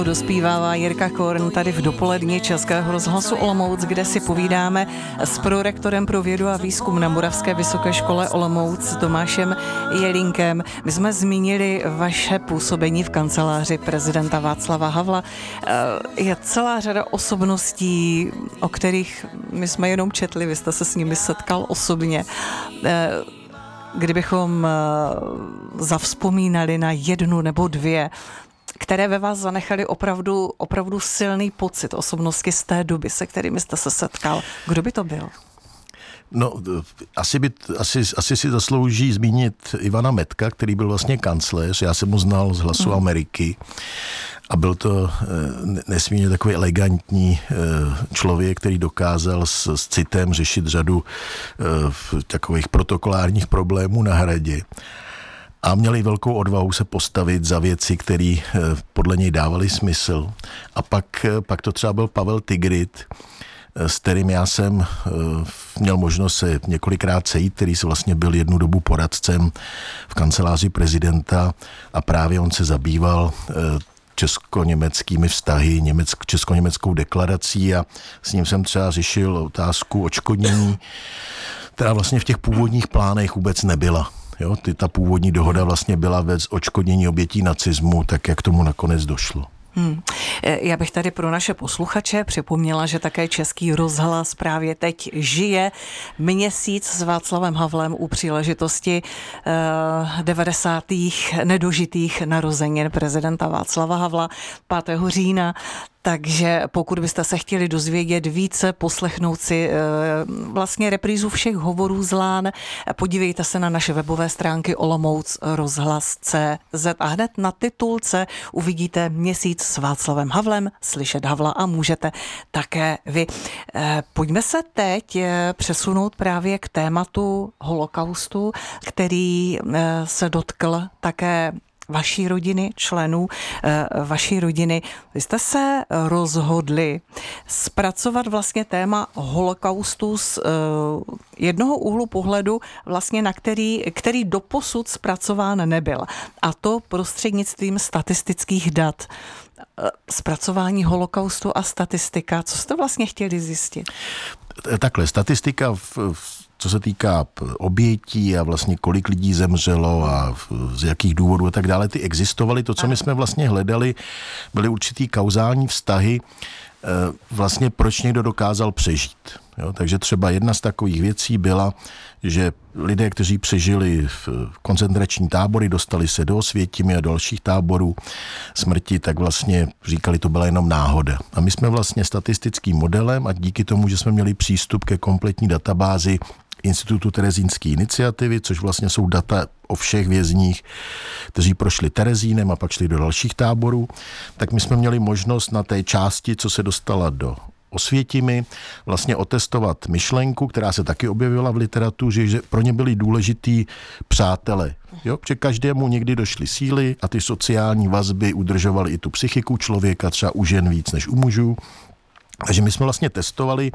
Dospívává Jirka Korn tady v dopolední Českého rozhlasu Olomouc, kde si povídáme s prorektorem pro vědu a výzkum na Moravské vysoké škole Olomouc Tomášem Jelínkem. My jsme zmínili vaše působení v kanceláři prezidenta Václava Havla. Je celá řada osobností, o kterých my jsme jenom četli, vy jste se s nimi setkal osobně. Kdybychom zavzpomínali na jednu nebo dvě, které ve vás zanechaly opravdu silný pocit, osobnosti z té doby, se kterými jste se setkal. Kdo by to byl? No, asi si zaslouží zmínit Ivana Metka, který byl vlastně kancléř. Já jsem ho znal z Hlasu Ameriky a byl to nesmírně takový elegantní člověk, který dokázal s citem řešit řadu takových protokolárních problémů na hradě. A měli velkou odvahu se postavit za věci, které podle něj dávaly smysl. A pak to třeba byl Pavel Tigrit, s kterým já jsem měl možnost se několikrát sejít, který se vlastně byl jednu dobu poradcem v kanceláři prezidenta a právě on se zabýval česko-německými vztahy, česko-německou deklarací a s ním jsem třeba řešil otázku odškodnění, která vlastně v těch původních plánech vůbec nebyla. Jo, ta původní dohoda vlastně byla bez odškodnění obětí nacismu, tak jak tomu nakonec došlo. Já bych tady pro naše posluchače připomněla, že také Český rozhlas právě teď žije měsíc s Václavem Havlem u příležitosti 90. nedožitých narozenin prezidenta Václava Havla 5. října. Takže pokud byste se chtěli dozvědět více, poslechnout si vlastně reprízu všech hovorů z Lán, podívejte se na naše webové stránky Olomouc rozhlas.cz a hned na titulce uvidíte měsíc s Václavem Havlem, slyšet Havla a můžete také vy. Pojďme se teď přesunout právě k tématu holokaustu, který se dotkl také vaší rodiny, členů vaší rodiny. Vy jste se rozhodli zpracovat vlastně téma holokaustu z jednoho úhlu pohledu, vlastně na který doposud zpracován nebyl. A to prostřednictvím statistických dat. Zpracování holokaustu a statistika. Co jste vlastně chtěli zjistit? Takhle, statistika co se týká obětí a vlastně kolik lidí zemřelo a z jakých důvodů a tak dále, ty existovaly. To, co my jsme vlastně hledali, byly určitý kauzální vztahy, vlastně proč někdo dokázal přežít. Jo? Takže třeba jedna z takových věcí byla, že lidé, kteří přežili v koncentrační tábory, dostali se do Osvětimi a dalších táborů smrti, tak vlastně říkali, to byla jenom náhoda. A my jsme vlastně statistickým modelem a díky tomu, že jsme měli přístup ke kompletní databázi Institutu Terezínské iniciativy, což vlastně jsou data o všech vězních, kteří prošli Terezínem a pak šli do dalších táborů, tak my jsme měli možnost na té části, co se dostala do Osvětimi, vlastně otestovat myšlenku, která se taky objevila v literatuře, že pro ně byli důležitý přátelé. Jo? Protože každému někdy došly síly a ty sociální vazby udržovaly i tu psychiku člověka, třeba u žen víc než u mužů. Takže my jsme vlastně testovali,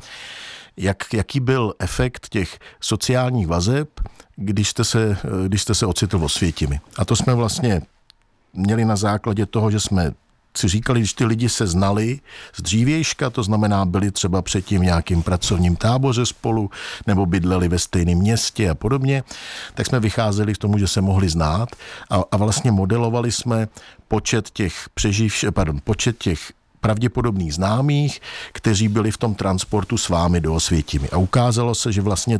jaký byl efekt těch sociálních vazeb, když jste se ocitl v Osvětimi. A to jsme vlastně měli na základě toho, že jsme si říkali, když ty lidi se znali z dřívějška, to znamená, byli třeba předtím v nějakým pracovním táboře spolu, nebo bydleli ve stejném městě a podobně, tak jsme vycházeli k tomu, že se mohli znát a vlastně modelovali jsme počet těch pravděpodobných známých, kteří byli v tom transportu s vámi do Osvětimi. A ukázalo se, že vlastně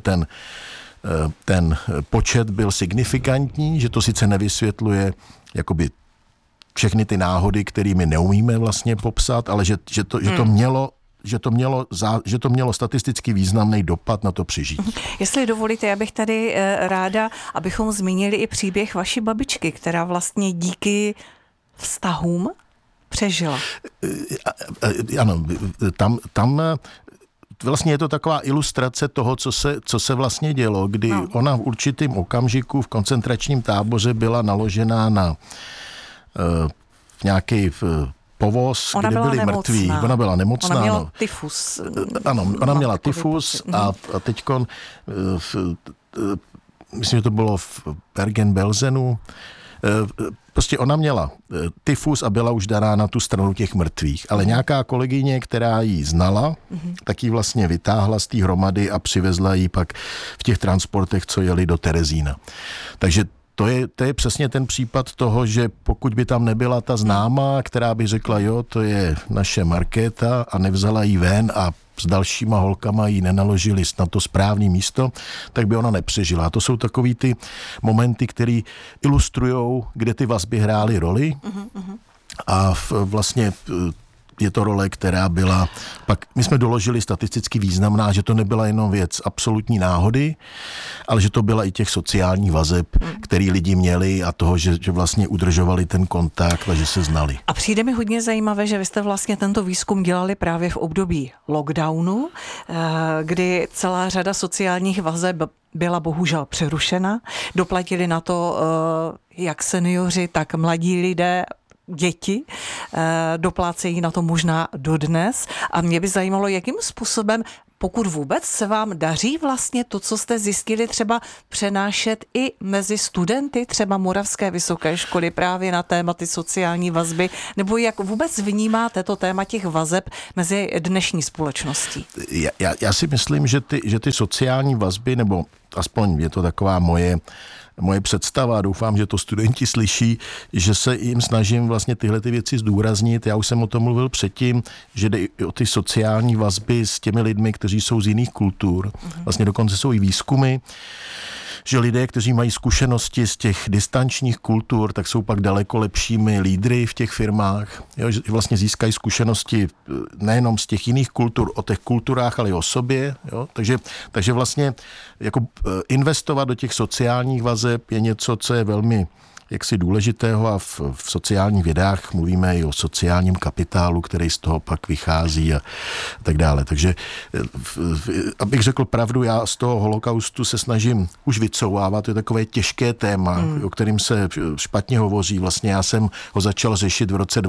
ten počet byl signifikantní, že to sice nevysvětluje jakoby všechny ty náhody, kterými neumíme vlastně popsat, ale že to mělo statisticky významný dopad na to přežití. Jestli dovolíte, já bych tady ráda, abychom zmínili i příběh vaší babičky, která vlastně díky vztahům přežila. Ano, tam vlastně je to taková ilustrace toho, co se vlastně dělo, kdy ona v určitém okamžiku v koncentračním táboře byla naložená na nějaký povoz, ona kde byli mrtví. Ona byla nemocná. Ona měla tyfus. Ano, ona měla tyfus a teďkon myslím, že to bylo v Bergen-Belsenu, Prostě ona měla tyfus a byla už daná na tu stranu těch mrtvých, ale nějaká kolegyně, která ji znala, tak ji vlastně vytáhla z té hromady a přivezla ji pak v těch transportech, co jeli do Terezína. Takže to je přesně ten případ toho, že pokud by tam nebyla ta známá, která by řekla, jo, to je naše Markéta a nevzala ji ven a s dalšíma holkama jí nenaložili na to správné místo, tak by ona nepřežila. A to jsou takový ty momenty, které ilustrujou, kde ty vazby hrály roli. A vlastně je to role, která byla, pak my jsme doložili statisticky významná, že to nebyla jenom věc absolutní náhody, ale že to byla i těch sociálních vazeb, který lidi měli a toho, že vlastně udržovali ten kontakt a že se znali. A přijde mi hodně zajímavé, že vy jste vlastně tento výzkum dělali právě v období lockdownu, kdy celá řada sociálních vazeb byla bohužel přerušena. Doplatili na to jak seniori, tak mladí lidé, děti, doplácejí na to možná dodnes. A mě by zajímalo, jakým způsobem, pokud vůbec se vám daří vlastně to, co jste zjistili, třeba přenášet i mezi studenty třeba Moravské vysoké školy právě na tématy sociální vazby, nebo jak vůbec vnímáte to téma těch vazeb mezi dnešní společností? Já si myslím, že ty sociální vazby, nebo aspoň je to taková moje představa, doufám, že to studenti slyší, že se jim snažím vlastně tyhle ty věci zdůraznit. Já už jsem o tom mluvil předtím, že jde o ty sociální vazby s těmi lidmi, kteří jsou z jiných kultur. Vlastně dokonce jsou i výzkumy, že lidé, kteří mají zkušenosti z těch distančních kultur, tak jsou pak daleko lepšími lídry v těch firmách. Jo, že vlastně získají zkušenosti nejenom z těch jiných kultur, o těch kulturách, ale i o sobě. Jo. Takže vlastně jako investovat do těch sociálních vazeb je něco, co je velmi jaksi důležitého a v sociálních vědách mluvíme i o sociálním kapitálu, který z toho pak vychází a tak dále. Takže abych řekl pravdu, já z toho holokaustu se snažím už vycouvávat, to je takové těžké téma, o kterém se špatně hovoří. Vlastně já jsem ho začal řešit v roce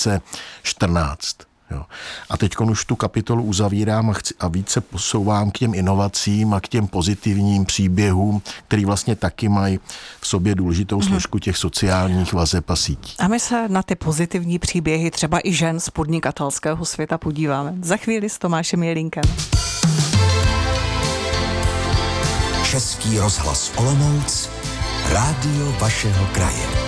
2014. Jo. A teď už tu kapitolu uzavírám a více posouvám k těm inovacím a k těm pozitivním příběhům, který vlastně taky mají v sobě důležitou složku těch sociálních vazeb a sítí. A my se na ty pozitivní příběhy třeba i žen z podnikatelského světa podíváme. Za chvíli s Tomášem Jelínkem. Český rozhlas Olomouc, rádio vašeho kraje.